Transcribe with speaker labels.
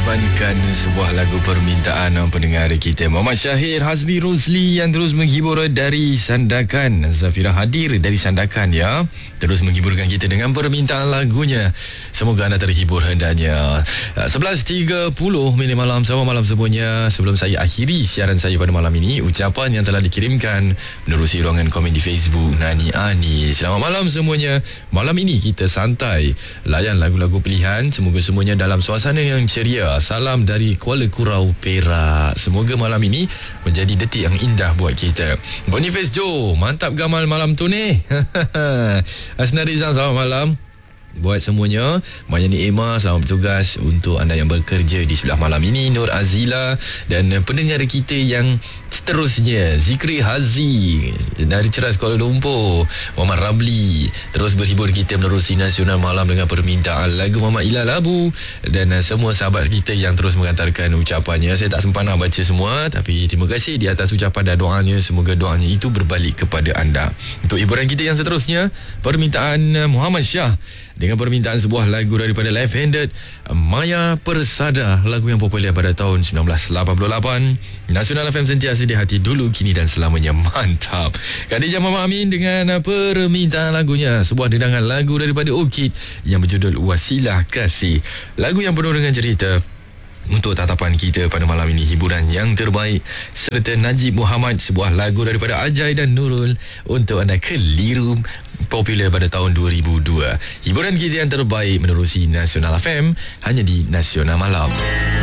Speaker 1: korbankan sebuah lagu permintaan pendengar kita Muhammad Syahir, Hazmi Rosli yang terus menghibur dari Sandakan. Zafira hadir dari Sandakan ya, terus menghiburkan kita dengan permintaan lagunya. Semoga anda terhibur hendaknya. 11.30 minit malam. Selamat malam semuanya. Sebelum saya akhiri siaran saya pada malam ini, ucapan yang telah dikirimkan menerusi ruangan komen di Facebook Nani Ani. Selamat malam semuanya. Malam ini kita santai, layan lagu-lagu pilihan. Semoga semuanya dalam suasana yang ceria. Salam dari Kuala Kurau, Perak. Semoga malam ini menjadi detik yang indah buat kita. Boniface Joe, mantap gamal malam tu ni. Asna Rizal, selamat malam buat semuanya. Mayani Emma, selamat bertugas untuk anda yang bekerja di sebelah malam ini. Nur Azila dan pendengar kita yang seterusnya, Zikri Hazi dari Ceras Kuala Lumpur, Muhammad Rabli terus berhibur kita menerusi Nasional Malam dengan permintaan lagu Muhammad Ilal Abu, dan semua sahabat kita yang terus mengantarkan ucapannya. Saya tak sempat nak baca semua, tapi terima kasih di atas ucapan dan doanya. Semoga doanya itu berbalik kepada anda. Untuk hiburan kita yang seterusnya, permintaan Muhammad Syah dengan permintaan sebuah lagu daripada Left Handed, Maya Persada, lagu yang popular pada tahun 1988. Nasional FM sentiasa di hati dulu, kini dan selamanya. Mantap. Khadijah Mama Amin dengan permintaan lagunya, sebuah dedangan lagu daripada Orchid yang berjudul Wasilah Kasih. Lagu yang penuh dengan cerita. Untuk tatapan kita pada malam ini, hiburan yang terbaik serta Najib Muhammad, sebuah lagu daripada Ajai dan Nurul untuk anda keliru, popular pada tahun 2002. Hiburan kita yang terbaik menerusi Nasional FM hanya di Nasional Malam.